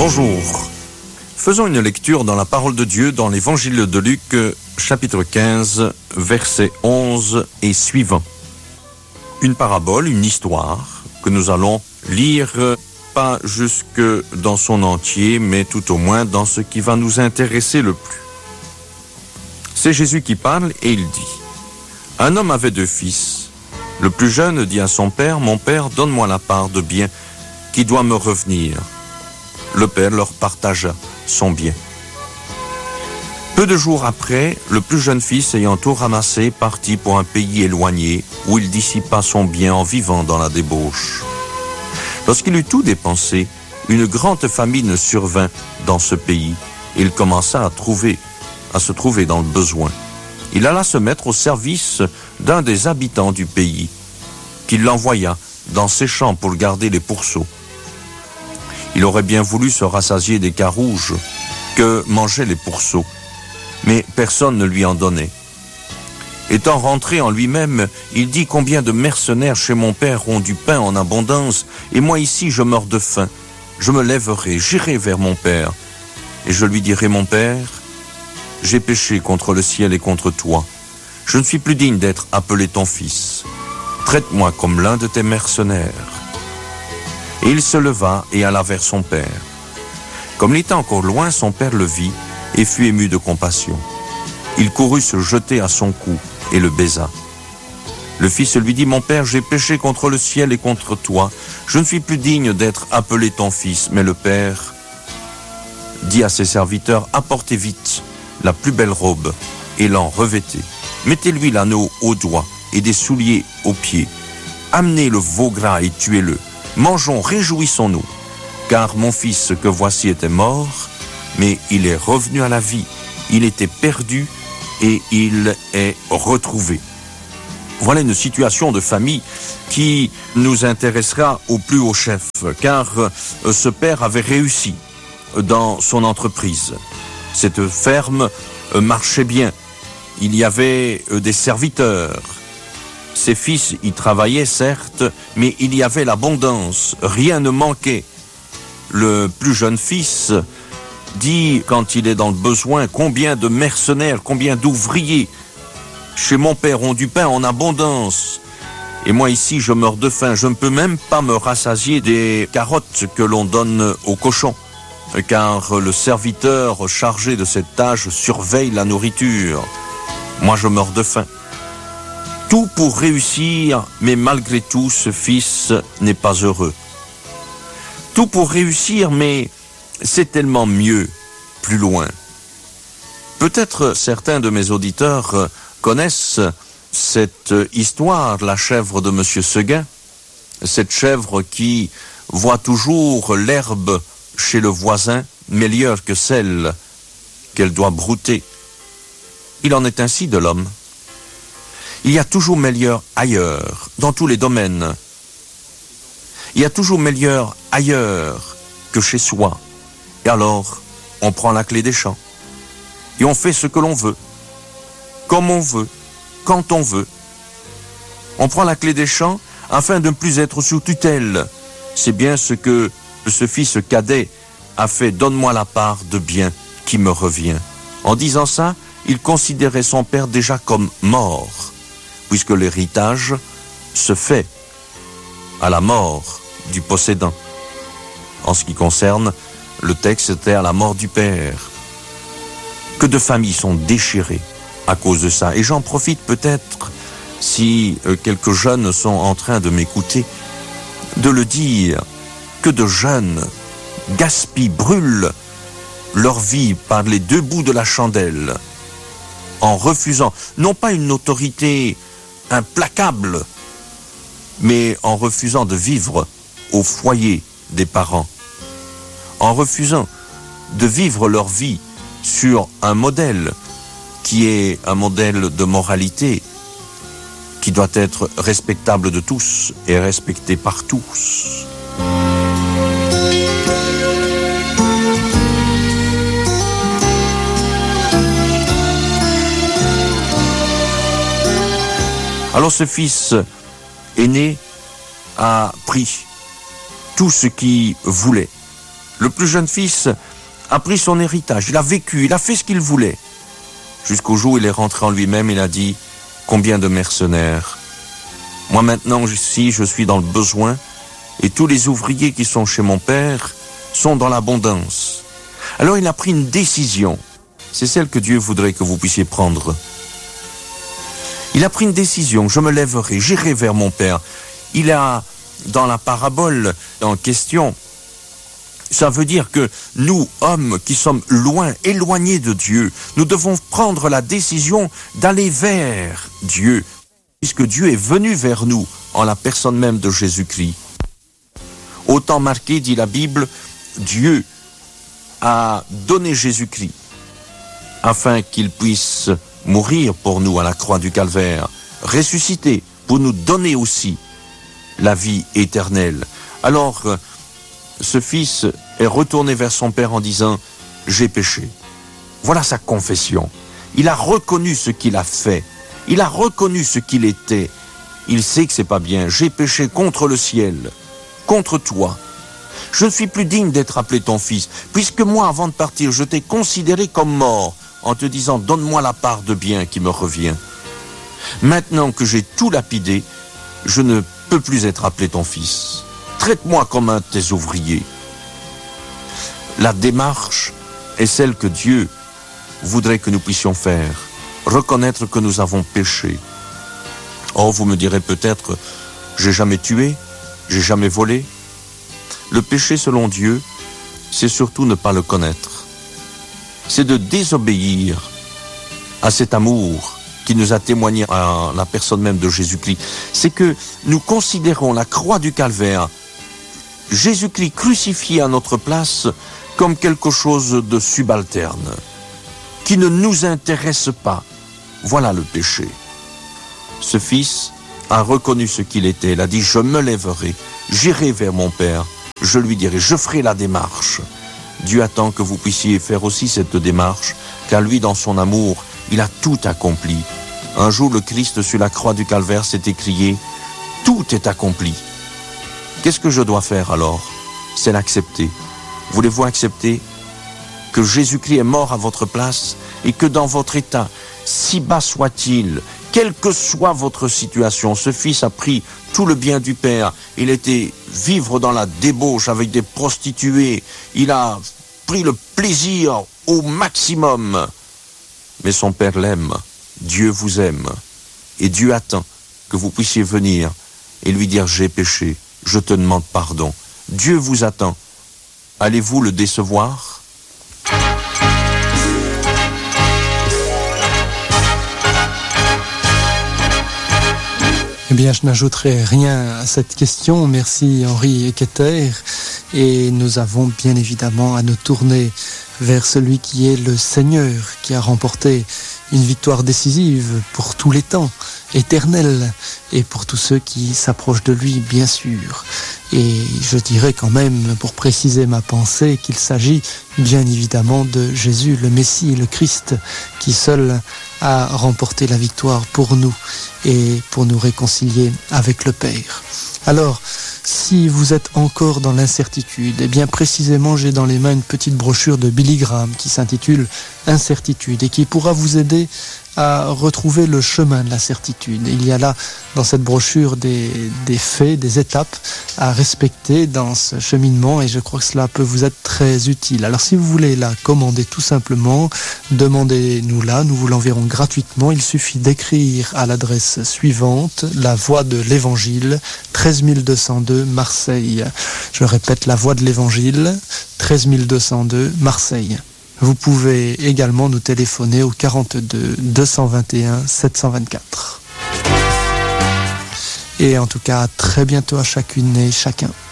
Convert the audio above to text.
Bonjour. Faisons une lecture dans la parole de Dieu dans l'évangile de Luc, chapitre 15, versets 11 et suivants. Une parabole, une histoire que nous allons lire, pas jusque dans son entier, mais tout au moins dans ce qui va nous intéresser le plus. C'est Jésus qui parle et il dit : Un homme avait 2 fils. Le plus jeune dit à son père : Mon père, donne-moi la part de bien qui doit me revenir. Le père leur partagea son bien. Peu de jours après, le plus jeune fils, ayant tout ramassé, partit pour un pays éloigné où il dissipa son bien en vivant dans la débauche. Lorsqu'il eut tout dépensé, une grande famine survint dans ce pays et il commença à se trouver dans le besoin. Il alla se mettre au service d'un des habitants du pays, qui l'envoya dans ses champs pour garder les pourceaux. Il aurait bien voulu se rassasier des carouges que mangeaient les pourceaux, mais personne ne lui en donnait. Étant rentré en lui-même, il dit : Combien de mercenaires chez mon père ont du pain en abondance, et moi ici je meurs de faim. Je me lèverai, j'irai vers mon père, et je lui dirai : Mon père, j'ai péché contre le ciel et contre toi. Je ne suis plus digne d'être appelé ton fils. Traite-moi comme l'un de tes mercenaires. Et il se leva et alla vers son père. Comme il était encore loin, son père le vit et fut ému de compassion. Il courut se jeter à son cou et le baisa. Le fils lui dit : Mon père, j'ai péché contre le ciel et contre toi. Je ne suis plus digne d'être appelé ton fils. Mais le père dit à ses serviteurs : Apportez vite la plus belle robe et l'en revêtez. Mettez-lui l'anneau au doigt et des souliers aux pieds. Amenez le veau gras et tuez-le. Mangeons, réjouissons-nous, car mon fils que voici était mort, mais il est revenu à la vie. Il était perdu et il est retrouvé. Voilà une situation de famille qui nous intéressera au plus haut chef, car ce père avait réussi dans son entreprise. Cette ferme marchait bien. Il y avait des serviteurs. Ses fils y travaillaient, certes, mais il y avait l'abondance, rien ne manquait. Le plus jeune fils dit, quand il est dans le besoin, combien de mercenaires, combien d'ouvriers chez mon père ont du pain en abondance. Et moi ici, je meurs de faim, je ne peux même pas me rassasier des carottes que l'on donne aux cochons, car le serviteur chargé de cette tâche surveille la nourriture. Moi, je meurs de faim. Tout pour réussir, mais malgré tout, ce fils n'est pas heureux. Tout pour réussir, mais c'est tellement mieux, plus loin. Peut-être certains de mes auditeurs connaissent cette histoire, la chèvre de Monsieur Seguin, cette chèvre qui voit toujours l'herbe chez le voisin meilleure que celle qu'elle doit brouter. Il en est ainsi de l'homme. Il y a toujours meilleur ailleurs, dans tous les domaines. Il y a toujours meilleur ailleurs que chez soi. Et alors, on prend la clé des champs. Et on fait ce que l'on veut, comme on veut, quand on veut. On prend la clé des champs afin de ne plus être sous tutelle. C'est bien ce que ce fils cadet a fait. Donne-moi la part de bien qui me revient. En disant ça, il considérait son père déjà comme mort, puisque l'héritage se fait à la mort du possédant. En ce qui concerne le texte, c'était à la mort du père. Que de familles sont déchirées à cause de ça. Et j'en profite peut-être, si quelques jeunes sont en train de m'écouter, de le dire, que de jeunes gaspillent, brûlent leur vie par les 2 bouts de la chandelle, en refusant, non pas une autorité implacable, mais en refusant de vivre au foyer des parents, en refusant de vivre leur vie sur un modèle qui est un modèle de moralité qui doit être respectable de tous et respecté par tous. Alors ce fils aîné a pris tout ce qu'il voulait. Le plus jeune fils a pris son héritage, il a vécu, il a fait ce qu'il voulait. Jusqu'au jour où il est rentré en lui-même, il a dit « Combien de mercenaires ! Moi maintenant, ici, je suis dans le besoin, et tous les ouvriers qui sont chez mon père sont dans l'abondance. » Alors il a pris une décision. C'est celle que Dieu voudrait que vous puissiez prendre. Il a pris une décision, je me lèverai, j'irai vers mon père. Il a, dans la parabole en question, ça veut dire que nous, hommes qui sommes loin, éloignés de Dieu, nous devons prendre la décision d'aller vers Dieu, puisque Dieu est venu vers nous en la personne même de Jésus-Christ. Au temps marqué, dit la Bible, Dieu a donné Jésus-Christ afin qu'il puisse mourir pour nous à la croix du Calvaire, ressusciter pour nous donner aussi la vie éternelle. Alors, ce fils est retourné vers son père en disant « J'ai péché ». Voilà sa confession. Il a reconnu ce qu'il a fait. Il a reconnu ce qu'il était. Il sait que c'est pas bien. J'ai péché contre le ciel, contre toi. Je ne suis plus digne d'être appelé ton fils, puisque moi, avant de partir, je t'ai considéré comme mort, en te disant « Donne-moi la part de bien qui me revient ». Maintenant que j'ai tout lapidé, je ne peux plus être appelé ton fils. Traite-moi comme un de tes ouvriers. La démarche est celle que Dieu voudrait que nous puissions faire. Reconnaître que nous avons péché. Oh, vous me direz peut-être, j'ai jamais tué, j'ai jamais volé. Le péché selon Dieu, c'est surtout ne pas le connaître. C'est de désobéir à cet amour qui nous a témoigné à la personne même de Jésus-Christ. C'est que nous considérons la croix du Calvaire, Jésus-Christ crucifié à notre place, comme quelque chose de subalterne, qui ne nous intéresse pas. Voilà le péché. Ce fils a reconnu ce qu'il était. Il a dit « Je me lèverai, j'irai vers mon Père, je lui dirai, je ferai la démarche. » Dieu attend que vous puissiez faire aussi cette démarche, car lui, dans son amour, il a tout accompli. Un jour, le Christ sur la croix du Calvaire s'est écrié « Tout est accompli ». Qu'est-ce que je dois faire alors? C'est l'accepter. Voulez-vous accepter que Jésus-Christ est mort à votre place et que dans votre état, si bas soit-il, quelle que soit votre situation, ce fils a pris tout le bien du Père. Il était vivre dans la débauche avec des prostituées. Il a pris le plaisir au maximum. Mais son Père l'aime. Dieu vous aime. Et Dieu attend que vous puissiez venir et lui dire « J'ai péché, je te demande pardon ». Dieu vous attend. Allez-vous le décevoir ? Eh bien, je n'ajouterai rien à cette question. Merci Henri Eketer. Et nous avons bien évidemment à nous tourner vers celui qui est le Seigneur, qui a remporté une victoire décisive pour tous les temps, éternelle, et pour tous ceux qui s'approchent de lui, bien sûr. Et je dirais quand même, pour préciser ma pensée, qu'il s'agit bien évidemment de Jésus, le Messie, le Christ, qui seul a remporté la victoire pour nous et pour nous réconcilier avec le Père. Alors, si vous êtes encore dans l'incertitude, eh bien précisément j'ai dans les mains une petite brochure de Billy Graham qui s'intitule Incertitude et qui pourra vous aider à retrouver le chemin de la certitude. Il y a là dans cette brochure des faits, des étapes à respecter dans ce cheminement et je crois que cela peut vous être très utile. Alors si vous voulez la commander tout simplement, demandez-nous-la, nous vous l'enverrons gratuitement. Il suffit d'écrire à l'adresse suivante, La Voix de l'Évangile, 13202 Marseille. Je répète, La Voix de l'Évangile, 13202 Marseille. Vous pouvez également nous téléphoner au 42 221 724. Et en tout cas, à très bientôt à chacune et chacun.